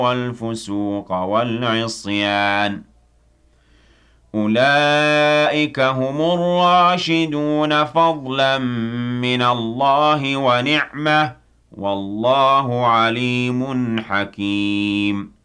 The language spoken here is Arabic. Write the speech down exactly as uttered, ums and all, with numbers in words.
وَالْفُسُوقَ وَالْعِصْيَانَ ۚ أُولَٰئِكَ هُمُ الرَّاشِدُونَ فَضْلًا مِّنَ اللَّهِ وَنِعْمَةً ۚ وَاللَّهُ عَلِيمٌ حَكِيمٌ